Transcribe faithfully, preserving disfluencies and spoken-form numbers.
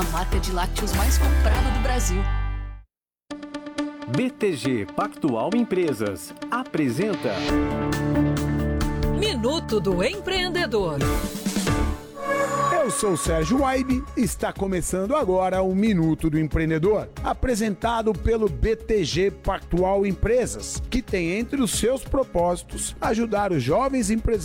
a marca de lácteos mais comprada do Brasil. B T G Pactual Empresas apresenta Minuto do Empreendedor. Eu sou o Sérgio Waibe e está começando agora o Minuto do Empreendedor, apresentado pelo B T G Pactual Empresas, que tem entre os seus propósitos ajudar os jovens empresários